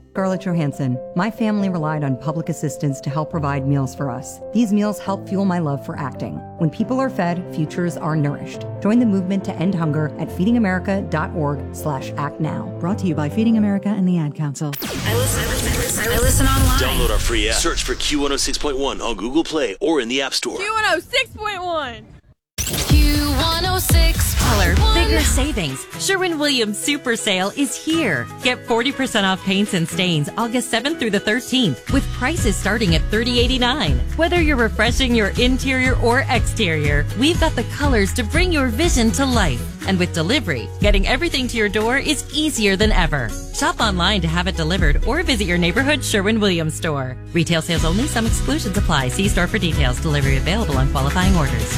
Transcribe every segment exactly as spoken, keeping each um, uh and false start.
Scarlett Johansson. My family relied on public assistance to help provide meals for us. These meals help fuel my love for acting. When people are fed, futures are nourished. Join the movement to end hunger at feedingamerica.org slash act now. Brought to you by Feeding America and the Ad Council. I listen, I listen, I listen online. Download our free app. Search for Q one oh six point one on Google Play or in the App Store. Q one oh six point one. Q one oh six Color, bigger savings. Sherwin-Williams Super Sale is here. Get forty percent off paints and stains August seventh through the thirteenth with prices starting at thirty eighty-nine. Whether you're refreshing your interior or exterior, we've got the colors to bring your vision to life. And with delivery, getting everything to your door is easier than ever. Shop online to have it delivered or visit your neighborhood Sherwin-Williams store. Retail sales only. Some exclusions apply. See store for details. Delivery available on qualifying orders.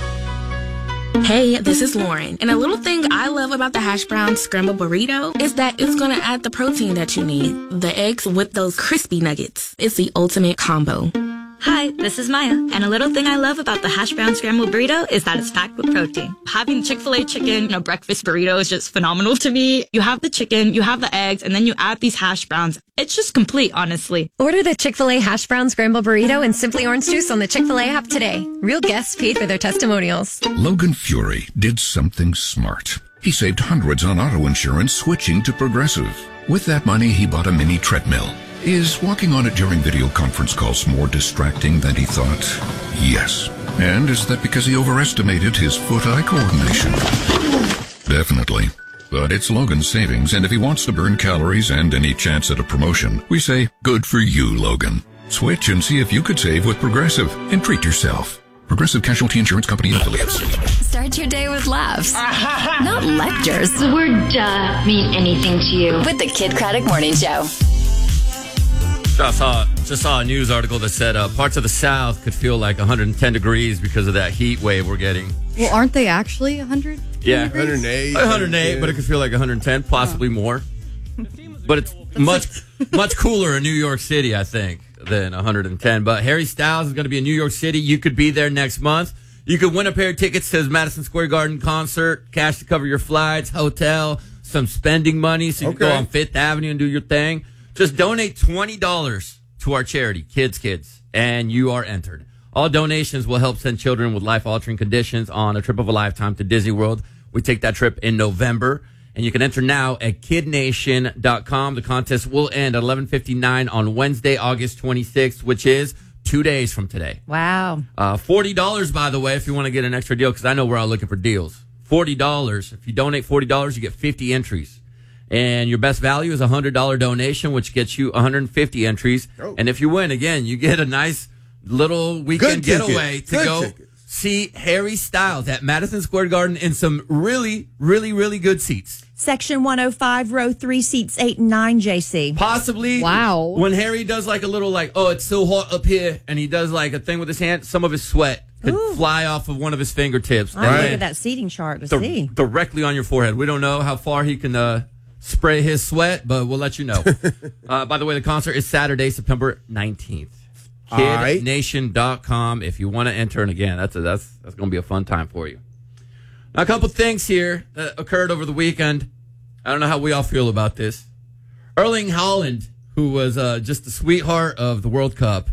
Hey, this is Lauren, and a little thing I love about the hash brown scramble burrito is that it's going to add the protein that you need. The eggs with those crispy nuggets. It's the ultimate combo. Hi, this is Maya, and a little thing I love about the hash brown scrambled burrito is that it's packed with protein. Having Chick-fil-A chicken in a breakfast burrito is just phenomenal to me. You have the chicken, you have the eggs, and then you add these hash browns. It's just complete, honestly. Order the Chick-fil-A hash brown scrambled burrito and Simply Orange Juice on the Chick-fil-A app today. Real guests paid for their testimonials. Logan Fury did something smart. He saved hundreds on auto insurance switching to Progressive. With that money, he bought a mini treadmill. Is walking on it during video conference calls more distracting than he thought? Yes. And is that because he overestimated his foot-eye coordination? Definitely. But it's Logan's savings, and if he wants to burn calories and any chance at a promotion, we say, good for you, Logan. Switch and see if you could save with Progressive and treat yourself. Progressive Casualty Insurance Company and affiliates. Start your day with laughs, not lectures. The word duh mean anything to you? With the Kid Craddock Morning Show. Just saw, just saw a news article that said uh, parts of the South could feel like one hundred ten degrees because of that heat wave we're getting. Well, aren't they actually one hundred? Yeah. one hundred eight. one hundred eight, yeah. But it could feel like one hundred ten, possibly oh. more. But it's much, much cooler in New York City, I think, than one hundred ten. But Harry Styles is going to be in New York City. You could be there next month. You could win a pair of tickets to his Madison Square Garden concert, cash to cover your flights, hotel, some spending money so you okay. can go on Fifth Avenue and do your thing. Just donate twenty dollars to our charity, Kids Kids, and you are entered. All donations will help send children with life-altering conditions on a trip of a lifetime to Disney World. We take that trip in November, and you can enter now at kid nation dot com. The contest will end at eleven fifty-nine on Wednesday, August twenty-sixth, which is two days from today. Wow. Uh, forty dollars, by the way, if you want to get an extra deal, because I know we're all looking for deals. forty dollars. If you donate forty dollars, you get fifty entries. And your best value is a one hundred dollars donation, which gets you one hundred fifty entries. Oh. And if you win, again, you get a nice little weekend getaway to Good go tickets. see Harry Styles at Madison Square Garden in some really, really, really good seats. Section one oh five, row three, seats eight and nine, J C. Possibly. Wow. When Harry does like a little like, oh, it's so hot up here, and he does like a thing with his hand, some of his sweat could Ooh. fly off of one of his fingertips. I'm looking at that seating chart to di- see. Directly on your forehead. We don't know how far he can uh, spray his sweat, but we'll let you know. uh, by the way, the concert is Saturday, September nineteenth. kid nation dot com if you want to enter. And again, that's a, that's that's going to be a fun time for you. Now, a couple things here that occurred over the weekend. I don't know how we all feel about this. Erling Haaland, who was uh, just the sweetheart of the World Cup,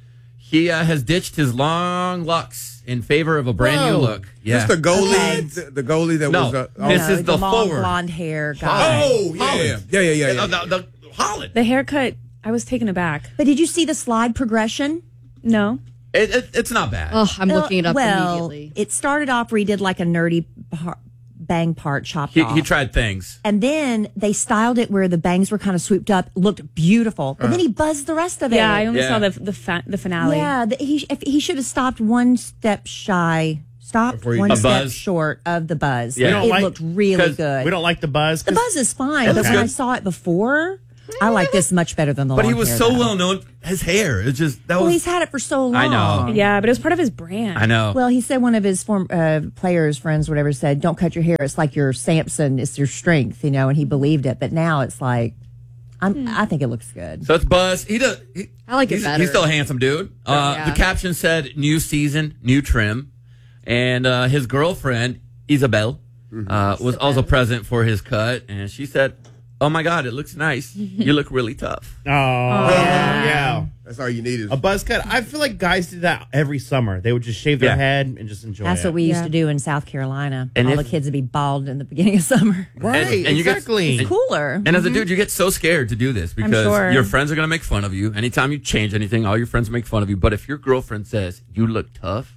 he uh, has ditched his long locks in favor of a brand Whoa. new look. Yeah. This the goalie, Okay. the, the goalie that No, was. Uh, oh. this No, is the, the long forward. blonde hair guy. Oh, yeah, Haaland. yeah, yeah, yeah. yeah. Uh, the, the, Haaland. The haircut, I was taken aback. But did you see the slide progression? No. It, it, it's not bad. Oh, I'm looking it up well, immediately. It started off where he did like a nerdy par- bang part chopped He, off. he tried things. And then they styled it where the bangs were kind of swooped up, looked beautiful. But Uh. then he buzzed the rest of it. Yeah, I only Yeah. saw the the, fa- the finale. Yeah, the, he if, he should have stopped one step shy, stopped Before you- one A step buzz? short of the buzz. Yeah. We It don't like- looked really 'cause good. We don't like the buzz. the 'cause- buzz is fine, It but looks when I good. saw it before, I like this much better than the But long he was hair, so though. well known. His hair, it's just, that Well, was. he's had it for so long. I know. Yeah, but it was part of his brand. I know. Well, he said one of his form uh, players, friends, whatever, said, "Don't cut your hair. It's like your Samson. It's your strength," you know. And he believed it. But now it's like, I'm, I think it looks good. So it's Buzz. He does. He, I like it he's, better. He's still a handsome dude. Uh, Yeah. The caption said, "New season, new trim," and uh, his girlfriend Isabel uh, was also present for his cut, and she said, oh my God, it looks nice. You look really tough. Oh, yeah. yeah. That's all you need is a buzz cut. I feel like guys did that every summer. They would just shave their Yeah. head and just enjoy That's it. what we used Yeah. to do in South Carolina. And All if- the kids would be bald in the beginning of summer. Right, And- and you get- exactly. It's cooler. And as a dude, you get so scared to do this because sure. your friends are going to make fun of you. Anytime you change anything, all your friends make fun of you. But if your girlfriend says, you look tough,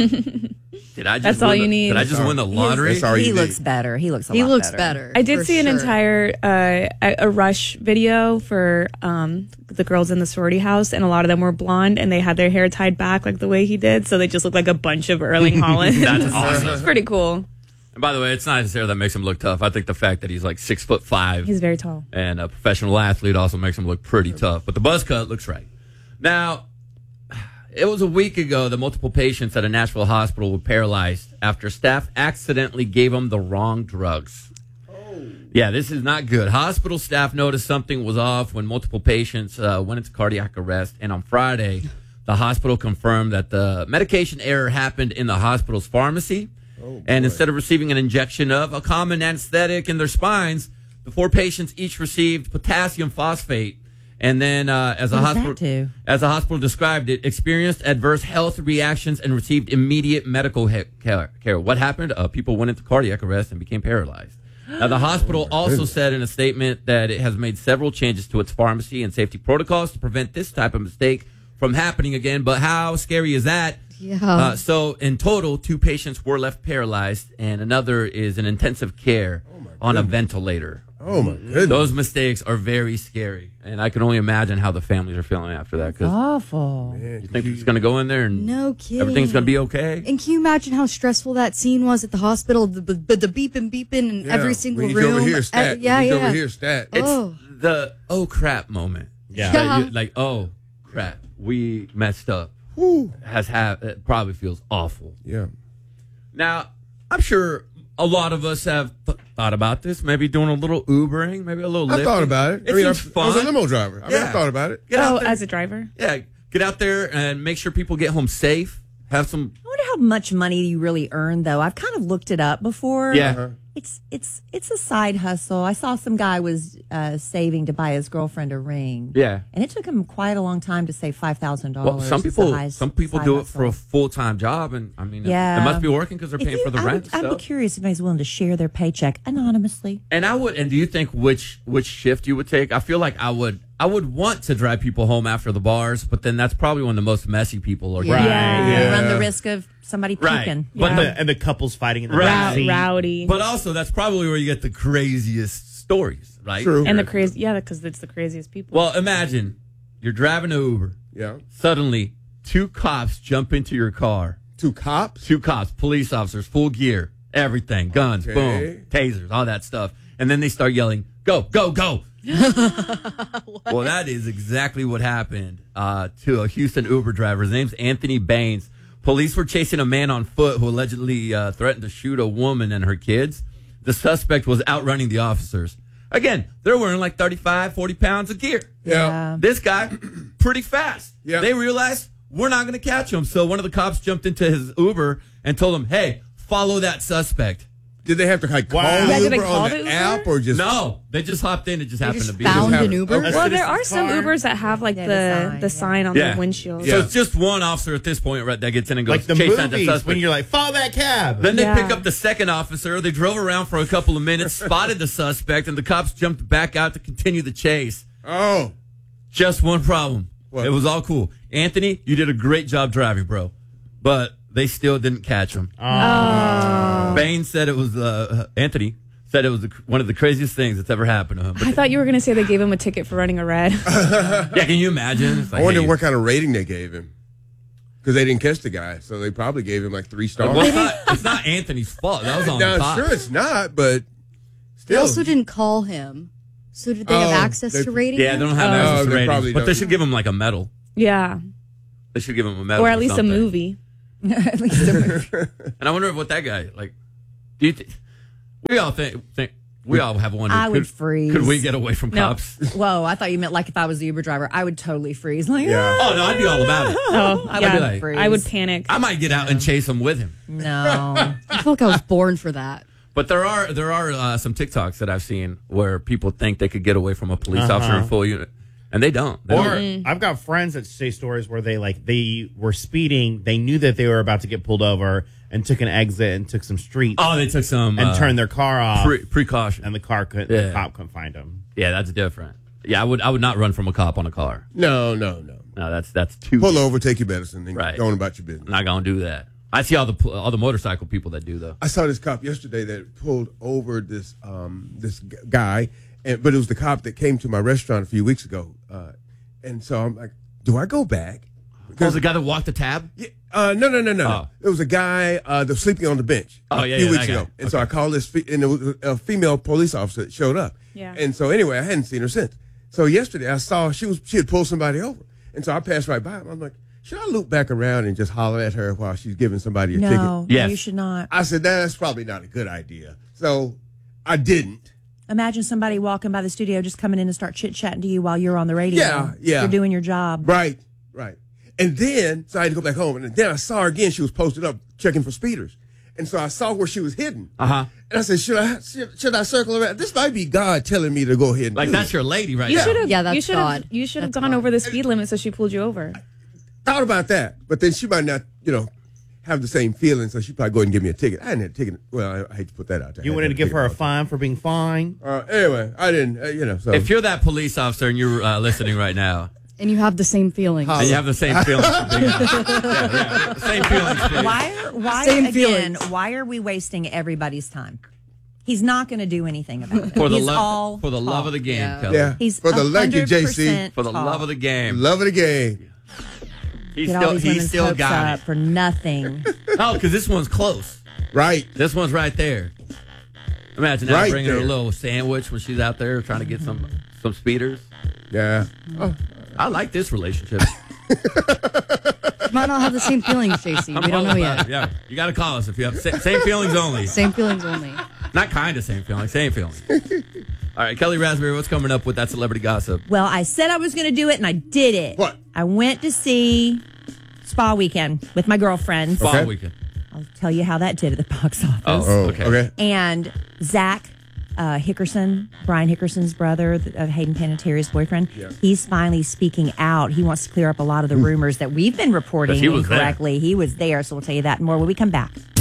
did I just That's all win you the- need. Did I just win the lottery? That's all he you looks need. better. He looks a He lot looks better. better. I did for see an sure. entire uh, a, a Rush video for um, the girls in the sorority house, and a lot of them were blonde, and they had their hair tied back like the way he did, so they just look like a bunch of Erling Haaland. That's awesome. It's pretty cool. And by the way, it's not his hair that makes him look tough. I think the fact that he's like six foot five He's very tall. and a professional athlete also makes him look pretty tough. But the buzz cut looks right. Now, it was a week ago that multiple patients at a Nashville hospital were paralyzed after staff accidentally gave them the wrong drugs. Yeah, this is not good. Hospital staff noticed something was off when multiple patients uh, went into cardiac arrest. And on Friday, the hospital confirmed that the medication error happened in the hospital's pharmacy. Oh, and instead of receiving an injection of a common anesthetic in their spines, the four patients each received potassium phosphate. And then, uh, as a What does hospital, that do? as the hospital described it, experienced adverse health reactions and received immediate medical he- care. care. What happened? Uh, people went into cardiac arrest and became paralyzed. Now, the hospital also said in a statement that it has made several changes to its pharmacy and safety protocols to prevent this type of mistake from happening again. But how scary is that? Yeah. Uh, so, in total, two patients were left paralyzed, and another is in intensive care on a ventilator. Oh, my goodness. Those mistakes are very scary, and I can only imagine how the families are feeling after that. Because Awful. you think he's going to go in there and No kidding. everything's going to be okay? And can you imagine how stressful that scene was at the hospital? The, the, the beeping, beeping in Yeah. every single We need room. over here, Uh, stat. yeah, We need yeah. over here, stat. It's Oh. the oh crap moment. Yeah. That you- like oh crap, we messed up. Whew. Has have it probably feels awful. Yeah. Now, I'm sure a lot of us have th- thought about this. Maybe doing a little Ubering, maybe a little. I Lyfting. thought about it. It I mean, I, seems I was a fun. limo driver. I mean, Yeah. I thought about it. Get Oh, out there. as a driver? Yeah, get out there and make sure people get home safe. Have some. I wonder how much money you really earn, though. I've kind of looked it up before. Yeah. Uh-huh. It's it's it's a side hustle. I saw some guy was uh, saving to buy his girlfriend a ring. Yeah. And it took him quite a long time to save five thousand Well, dollars. some people, some people do it for a full time job, and I mean, it- Yeah. it must be working because they're If paying you- for the I rent. would, and I'd be stuff. curious if anybody's willing to share their paycheck anonymously. And I would. And do you think which which shift you would take? I feel like I would. I would want to drive people home after the bars, but then that's probably when the most messy people are. Right. Yeah. You run the risk of somebody Right. puking. But And the- the, and the couples fighting in the Right. back seat. Rowdy. But also, that's probably where you get the craziest stories, right? True. And the crazy, yeah, because it's the craziest people. Well, imagine you're driving an Uber. Yeah. Suddenly, two cops jump into your car. Two cops? Two cops, police officers, full gear, everything, guns, Okay. boom, tasers, all that stuff. And then they start yelling, go, go, go. Well, that is exactly what happened uh, to a Houston Uber driver. His name's Anthony Baines. Police were chasing a man on foot who allegedly uh, threatened to shoot a woman and her kids. The suspect was outrunning the officers. Again, they're wearing like thirty-five, forty pounds of gear. Yeah. This guy, pretty fast. Yeah. They realized we're not going to catch him. So one of the cops jumped into his Uber and told him, hey, follow that suspect. Did they have to like Wow. call Yeah, the did they Uber call on the the, Uber? app or just No, they just hopped in. It just happened just to be. found Just an have- Uber. okay. well, there are citizen's some car. Ubers that have like Yeah, the the sign, the yeah. sign on Yeah. the windshield. So Yeah. it's just one officer at this point, right, that gets in and goes, Like the chase down the movies suspect. when you're like, follow that cab. Then they Yeah. pick up the second officer. They drove around for a couple of minutes, spotted the suspect, and the cops jumped back out to continue the chase. Oh. Just one problem. What? It was all cool. Anthony, you did a great job driving, bro. But they still didn't catch him. Oh. Bain said it was, uh, Anthony said it was the, one of the craziest things that's ever happened to him. But I thought you were going to say they gave him a ticket for running a red. yeah, can you imagine? It's like, I wonder hey, what kind of rating they gave him. Because they didn't catch the guy, so they probably gave him like three stars. well, it's, not, it's not Anthony's fault. That was on no, the top. sure it's not, but They still. also didn't call him. So did they have Oh, access they- to rating? Yeah, they don't have him? access Oh, to they ratings, probably but they don't. should give him like a medal. Yeah. They should give him a medal. Or at least something. a movie. At least a movie. And I wonder what that guy like. Do you think we all think think we all have wondered? I would could, freeze. Could we get away from No. cops? Whoa, I thought you meant like if I was the Uber driver, I would totally freeze. Like, Yeah. Oh no, I'd be all about it. Oh, I yeah. would like- freeze. I would panic. I might get out and chase him with him. No. I feel like I was born for that. But there are there are uh, some TikToks that I've seen where people think they could get away from a police Uh-huh. officer in full unit, and they don't. They Or don't. I've got friends that say stories where they like they were speeding, they knew that they were about to get pulled over, and took an exit and took some streets. Oh, they took some and uh, turned their car off. Pre- precaution, and the car couldn't. Yeah. The cop couldn't find them. Yeah, that's different. Yeah, I would I would not run from a cop on a car. No, no, no. No, that's that's too. Pull over, take your medicine, and Right. go on about your business. I'm not gonna do that. I see all the pl- all the motorcycle people that do though. I saw this cop yesterday that pulled over this um, this g- guy, and, but it was the cop that came to my restaurant a few weeks ago. Uh, and so I'm like, do I go back? Oh, the guy that walked the tab? Yeah, uh, no, no, no, no. Oh. It was a guy uh, that was sleeping on the bench Oh, a yeah, few yeah, weeks that guy. ago. And so I called this, fe- and it was a female police officer that showed up. Yeah. And so anyway, I hadn't seen her since. So yesterday I saw she was she had pulled somebody over. And so I passed right by him. I'm like, should I loop back around and just holler at her while she's giving somebody a No, ticket? no, Yes. you should not. I said, that's probably not a good idea. So I didn't. Imagine somebody walking by the studio just coming in and start chit chatting to you while you're on the radio. Yeah, yeah. You're doing your job. Right, right. And then, so I had to go back home. And then I saw her again. She was posted up checking for speeders. And so I saw where she was hidden. Uh huh. And I said, should I should, should I circle around? This might be God telling me to go ahead and Like do that's it. your lady right You now. should have. Yeah, that's you should have. God. You should have That's gone God. over the speed limit so she pulled you over. Thought about that. But then she might not, you know, have the same feeling. So she'd probably go ahead and give me a ticket. I didn't have a ticket. Well, I, I hate to put that out there. You I wanted to had give her a ticket. fine for being fine. Uh, anyway, I didn't, uh, you know. So If you're that police officer and you're uh, listening right now, And you have the same feelings. and you have the same feelings, for Big Al. yeah, yeah, same feelings. Big Al. Why? Are, why Same again? feelings. Why are we wasting everybody's time? He's not going to do anything about it. For the He's love, all for the love talk. of the game, Yeah. Kelly. yeah, He's for the thank you, J C. one hundred percent For the talk. love of the game. Love of the game. He's Get all still these he's women's still hopes got up it. for nothing. Oh, because this one's close. Right. This one's right there. Imagine that Right bringing her a there. little sandwich when she's out there trying to get some some speeders. Yeah. Oh, I like this relationship. Might not have the same feelings, J C. We don't all know about yet. it. Yeah, you got to call us if you have sa- same feelings only. Same feelings only. Not kind of same feelings, same feelings. All right, Kelly Raspberry, what's coming up with that celebrity gossip? Well, I said I was going to do it, and I did it. What? I went to see Spa Weekend with my girlfriends. Fall Okay. weekend. I'll tell you how that did at the box office. Oh, oh okay. okay. And Zach uh, Hickerson, Brian Hickerson's brother, th- of Hayden Panettiere's boyfriend, Yeah. he's finally speaking out. He wants to clear up a lot of the rumors that we've been reporting He was there. incorrectly. He was there, so we'll tell you that more when we come back.